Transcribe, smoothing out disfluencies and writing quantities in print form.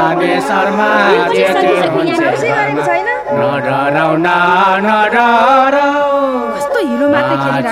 रामेश्वरमा जे जे हुन्छ नडराउ न नडराउ कस्तो हिरो मात्रै खेलिरहेको